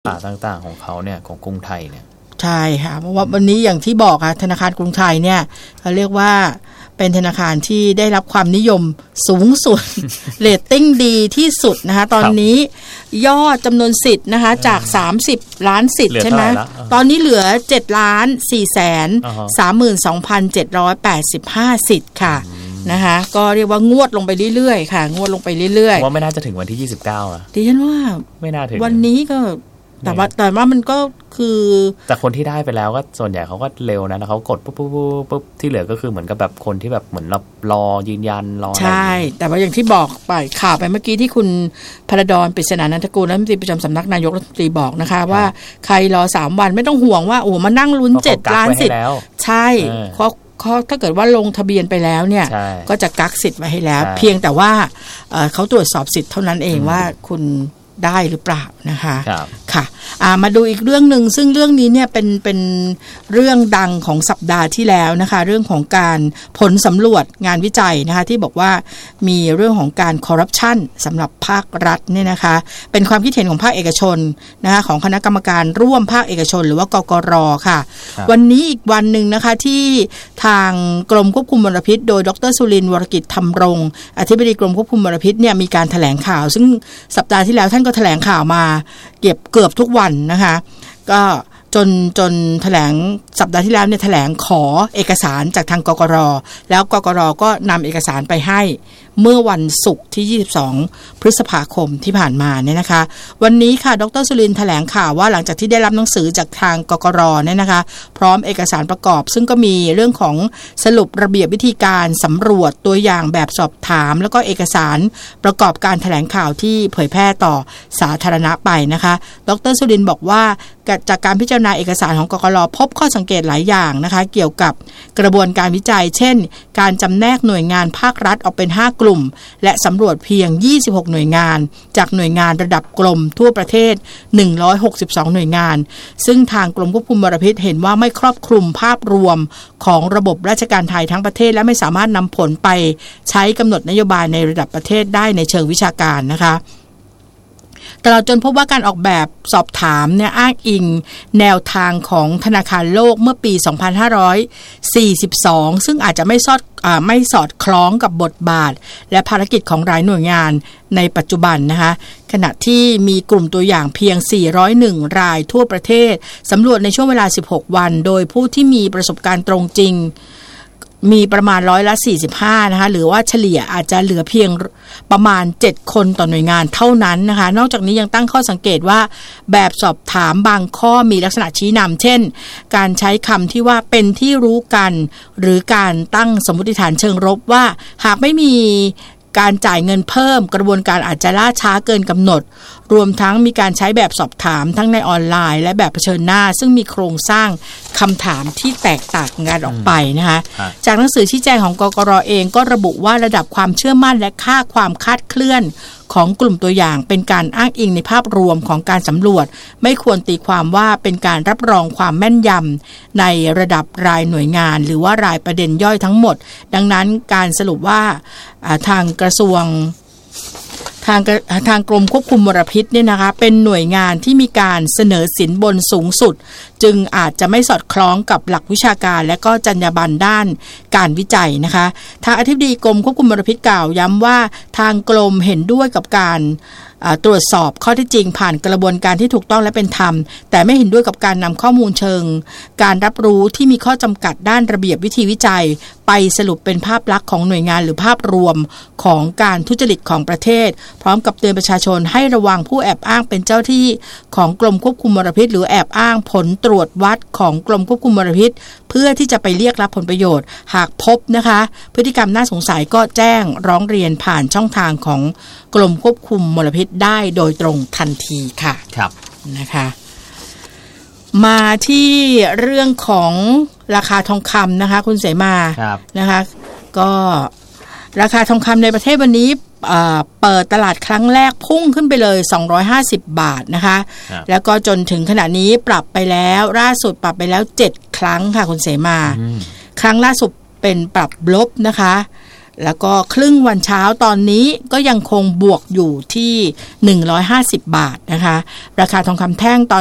ต่างๆของเขาเนี่ยของกรุงไทยเนี่ยใช่ค่ะเพราะว่าวันนี้อย่างที่บอกค่ะธนาคารกรุงไทยเนี่ยเขาเรียกว่าเป็นธนาคารที่ได้รับความนิยมสูงสุด เรตติ้งดีที่สุดนะคะตอนนี้ยอดจำนวนสิทธิ์นะคะจาก30ล้านสิทธิ์ใช่ไหมตอนนี้เหลือ7,432,785 สิทธิ์ค่ะนะคะก็เรียกว่างวดลงไปเรื่อยๆค่ะงวดลงไปเรื่อยๆว่าไม่น่าจะถึงวันที่29นะดิฉันว่าไม่น่าถึงวันนี้ก็แต่ว่ามันก็คือแต่คนที่ได้ไปแล้วก็ส่วนใหญ่เขาก็เร็วนะแล้วเขากดปุ๊บที่เหลือก็คือเหมือนกับแบบคนที่แบบเหมือนรอยืนยันรอใช่แต่ว่าอย่างที่บอกไปข่าวไปเมื่อกี้ที่คุณพลดร ปริศนานันทกูลรัฐมนตรีประจำสำนักนายกรัฐมนตรีบอกนะคะว่าใครรอ3วันไม่ต้องห่วงว่าโอ้มานั่งลุ้น7ล้านสิทธิ์ใช่เพราะถ้าเกิดว่าลงทะเบียนไปแล้วเนี่ยก็จะกักสิทธิ์ไว้ให้แล้วเพียงแต่ว่าเขาตรวจสอบสิทธิ์เท่านั้นเองว่าคุณได้หรือเปล่านะคะค่ะมาดูอีกเรื่องนึงซึ่งเรื่องนี้เนี่ยเป็นเรื่องดังของสัปดาห์ที่แล้วนะคะเรื่องของการผลสำรวจงานวิจัยนะคะที่บอกว่ามีเรื่องของการคอร์รัปชันสำหรับภาครัฐเนี่ยนะคะเป็นความคิดเห็นของภาคเอกชนนะคะของคณะกรรมการร่วมภาคเอกชนหรือว่ากกร.ค่ะวันนี้อีกวันนึงนะคะที่ทางกรมควบคุมมลพิษโดยดร.สุรินทร์ วรกิจธรรมรงค์อธิบดีกรมควบคุมมลพิษเนี่ยมีการแถลงข่าวซึ่งสัปดาห์ที่แล้วท่านก็แถลงข่าวมาเกือบทุกวันนะคะก็จนแถลงสัปดาห์ที่แล้วเนี่ยแถลงขอเอกสารจากทางกกร.แล้วกกร.ก็นำเอกสารไปให้เมื่อวันศุกร์ที่22พฤษภาคมที่ผ่านมาเนี่ยนะคะวันนี้ค่ะดร.สุรินทร์แถลงข่าวว่าหลังจากที่ได้รับหนังสือจากทางกกร.เนี่ยนะคะพร้อมเอกสารประกอบซึ่งก็มีเรื่องของสรุประเบียบวิธีการสำรวจตัวอย่างแบบสอบถามแล้วก็เอกสารประกอบการแถลงข่าวที่เผยแพร่ต่อสาธารณะไปนะคะดร.สุรินทร์บอกว่าจากการพิจารณาเอกสารของกกร.พบข้อสังเกตหลายอย่างนะคะเกี่ยวกับกระบวนการวิจัยเช่นการจำแนกหน่วยงานภาครัฐออกเป็น5กลุ่มและสำรวจเพียง26หน่วยงานจากหน่วยงานระดับกรมทั่วประเทศ162หน่วยงานซึ่งทางกรมควบคุมมลพิษเห็นว่าไม่ครอบคลุมภาพรวมของระบบราชการไทยทั้งประเทศและไม่สามารถนำผลไปใช้กำหนดนโยบายในระดับประเทศได้ในเชิงวิชาการนะคะตลอดจนพบว่าการออกแบบสอบถามเนี่ยอ้างอิงแนวทางของธนาคารโลกเมื่อปี2542ซึ่งอาจจะไม่สอดคล้องกับบทบาทและภารกิจของหลายหน่วยงานในปัจจุบันนะคะขณะที่มีกลุ่มตัวอย่างเพียง401รายทั่วประเทศสำรวจในช่วงเวลา16วันโดยผู้ที่มีประสบการณ์ตรงจริงมีประมาณ45%นะคะหรือว่าเฉลี่ยอาจจะเหลือเพียงประมาณ7คนต่อหน่วยงานเท่านั้นนะคะนอกจากนี้ยังตั้งข้อสังเกตว่าแบบสอบถามบางข้อมีลักษณะชี้นำเช่นการใช้คำที่ว่าเป็นที่รู้กันหรือการตั้งสมมติฐานเชิงลบว่าหากไม่มีการจ่ายเงินเพิ่มกระบวนการอาจจะล่าช้าเกินกำหนดรวมทั้งมีการใช้แบบสอบถามทั้งในออนไลน์และแบบเผชิญหน้าซึ่งมีโครงสร้างคำถามที่แตกต่างกันออกไปนะคะจากหนังสือชี้แจงของกกร.เองก็ระบุว่าระดับความเชื่อมั่นและค่าความคลาดเคลื่อนของกลุ่มตัวอย่างเป็นการอ้างอิงในภาพรวมของการสำรวจไม่ควรตีความว่าเป็นการรับรองความแม่นยำในระดับรายหน่วยงานหรือว่ารายประเด็นย่อยทั้งหมดดังนั้นการสรุปว่าทางกระทรวงทางกรมควบคุมมลพิษเนี่ยนะคะเป็นหน่วยงานที่มีการเสนอสินบนสูงสุดจึงอาจจะไม่สอดคล้องกับหลักวิชาการและก็จรรยาบรรณด้านการวิจัยนะคะทางอธิบดีกรมควบคุมมลพิษกล่าวย้ำว่าทางกรมเห็นด้วยกับการตรวจสอบข้อเท็จจริงผ่านกระบวนการที่ถูกต้องและเป็นธรรมแต่ไม่เห็นด้วยกับการนำข้อมูลเชิงการรับรู้ที่มีข้อจำกัดด้านระเบียบวิธีวิจัยไปสรุปเป็นภาพลักษณ์ของหน่วยงานหรือภาพรวมของการทุจริตของประเทศพร้อมกับเตือนประชาชนให้ระวังผู้แอบอ้างเป็นเจ้าที่ของกรมควบคุมมลพิษหรือแอบอ้างผลตรวจวัดของกรมควบคุมมลพิษเพื่อที่จะไปเรียกรับผลประโยชน์หากพบนะคะพฤติกรรมน่าสงสัยก็แจ้งร้องเรียนผ่านช่องทางของกรมควบคุมมลพิษได้โดยตรงทันทีค่ะครับนะคะมาที่เรื่องของราคาทองคำนะคะคุณเสมานะคะก็ราคาทองคำในประเทศวันนี้เปิดตลาดครั้งแรกพุ่งขึ้นไปเลย250 บาทนะคะแล้วก็จนถึงขณะนี้ปรับไปแล้วล่าสุดปรับไปแล้ว7ครั้งค่ะคุณเสมาครั้งล่าสุดเป็นปรับลบนะคะแล้วก็ครึ่งวันเช้าตอนนี้ก็ยังคงบวกอยู่ที่150 บาทนะคะราคาทองคำแท่งตอน